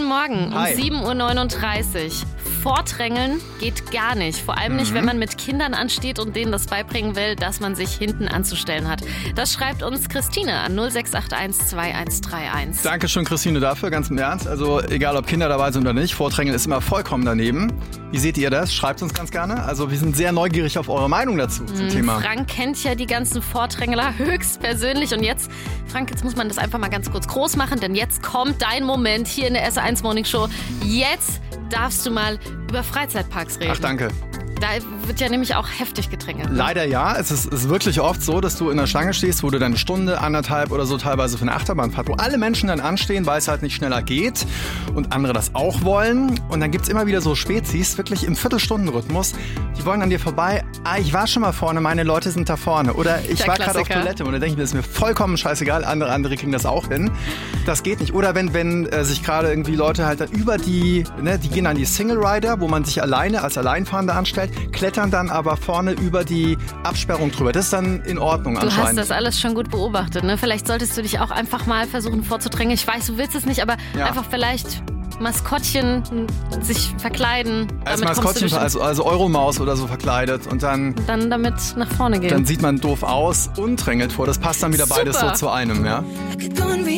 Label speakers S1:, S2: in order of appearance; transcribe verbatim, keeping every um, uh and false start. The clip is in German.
S1: Morgen
S2: Hi.
S1: um sieben Uhr neununddreißig. Vordrängeln geht gar nicht. Vor allem nicht,
S2: Mhm.
S1: wenn man mit Kindern ansteht und denen das beibringen will, dass man sich hinten anzustellen hat. Das schreibt uns Christine an null sechs acht eins zwei eins drei eins.
S2: Dankeschön, Christine, dafür, ganz im Ernst. Also egal, ob Kinder dabei sind oder nicht, Vordrängeln ist immer vollkommen daneben. Wie seht ihr das? Schreibt uns ganz gerne. Also wir sind sehr neugierig auf eure Meinung dazu zum
S1: Hm,
S2: Thema.
S1: Frank kennt ja die ganzen Vordrängler höchstpersönlich. Und jetzt, Frank, jetzt muss man das einfach mal ganz kurz groß machen, denn jetzt kommt dein Moment hier in der S eins Morning Show. Jetzt darfst du mal über Freizeitparks reden.
S2: Ach, danke.
S1: Da wird ja nämlich auch heftig gedrängelt.
S2: Leider ja. Es ist, ist wirklich oft so, dass du in der Schlange stehst, wo du dann eine Stunde, anderthalb oder so teilweise für eine Achterbahnfahrt, wo alle Menschen dann anstehen, weil es halt nicht schneller geht und andere das auch wollen. Und dann gibt's immer wieder so Spezies, wirklich im Viertelstundenrhythmus, die wollen an dir vorbei. Ah, ich war schon mal vorne, meine Leute sind da vorne. Oder ich
S1: Der
S2: war gerade auf
S1: Klassiker.
S2: Toilette. Und da denke ich mir, das ist mir vollkommen scheißegal. Andere, andere kriegen das auch hin. Das geht nicht. Oder wenn, wenn äh, sich gerade irgendwie Leute halt dann über die, ne, die gehen an die Single Rider, wo man sich alleine als Alleinfahrender anstellt, klettern dann aber vorne über die Absperrung drüber. Das ist dann in Ordnung
S1: Du hast
S2: anscheinend.
S1: das alles schon gut beobachtet, ne? Vielleicht solltest du dich auch einfach mal versuchen vorzudrängen. Ich weiß, du willst es nicht, aber
S2: Ja.
S1: einfach vielleicht Maskottchen sich verkleiden.
S2: als
S1: Damit kommst du
S2: Maskottchen,
S1: bestimmt
S2: also, also Euromaus oder so verkleidet und dann,
S1: dann damit nach vorne gehen.
S2: dann sieht man doof aus und drängelt vor. Das passt dann wieder beides so
S1: Super.
S2: zu einem, ja.
S3: I could go and be